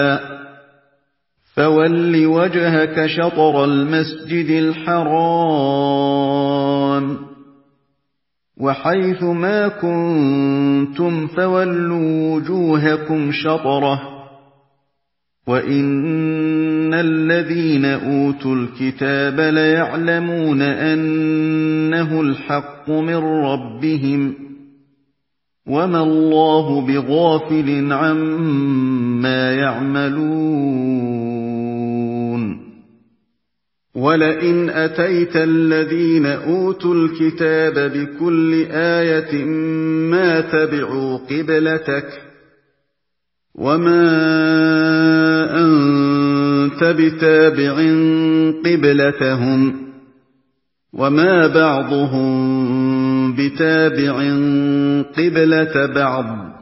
فَوَلِّ وَجْهَكَ شَطْرَ الْمَسْجِدِ الْحَرَامِ وَحَيْثُ مَا كُنتُمْ فَوَلُّوا وُجُوهَكُمْ شَطْرَهُ ۗ وَإِنَّ الَّذِينَ أُوتُوا الْكِتَابَ لَيَعْلَمُونَ أَنَّهُ الْحَقُّ مِنْ رَبِّهِمْ ۗ وَمَا اللَّهُ بِغَافِلٍ عَمَّا يَعْمَلُونَ وَلَئِنْ أَتَيْتَ الَّذِينَ أُوتُوا الْكِتَابَ بِكُلِّ آيَةٍ مَا تَبِعُوا قِبْلَتَكَ ۚ وَمَا أَنتَ بِتَابِعٍ قِبْلَتَهُمْ ۚ وَمَا بَعْضُهُم بِتَابِعٍ قِبْلَةَ بَعْضٍ ۚ